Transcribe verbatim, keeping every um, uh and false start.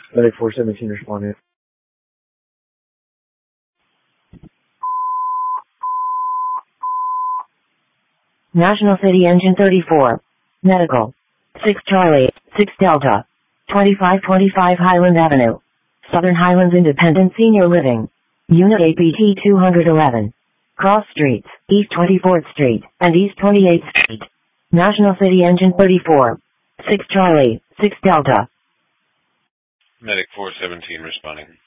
Medic four seventeen responding. National City Engine thirty-four. Medical. six Charlie, six Delta. twenty-five twenty-five Highland Avenue. Southern Highlands Independent Senior Living. Unit A P T two eleven. Cross Streets, East twenty-fourth Street, and East twenty-eighth Street. National City Engine thirty-four. six Charlie, six Delta. Medic four seventeen responding.